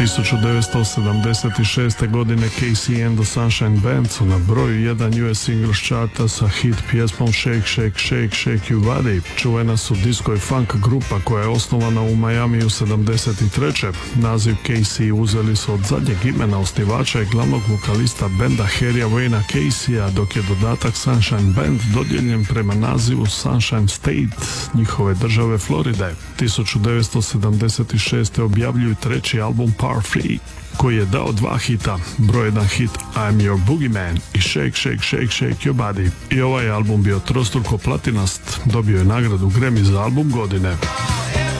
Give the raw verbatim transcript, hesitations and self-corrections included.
tisuću devetsto sedamdeset šeste. godine Casey and the Sunshine Band su na broju jedan U S Singles charta sa hit pjesmom Shake, Shake, Shake, Shake Your Body. Čuvena su disco i funk grupa koja je osnovana u Miami u sedamdeset treće. Naziv Casey uzeli su od zadnjeg imena osnivača i glavnog vokalista benda Harrya Wayna Caseya, dok je dodatak Sunshine Band dodijeljen prema nazivu Sunshine State, njihove države Floride. tisuću devetsto sedamdeset šeste. objavljuju treći album Par Three, koji je dao dva hita, broj jedan hit I'm Your Boogeyman i Shake, Shake, Shake, Shake Your Body. I ovaj album bio trostruko platinast, dobio je nagradu Grammy za album godine.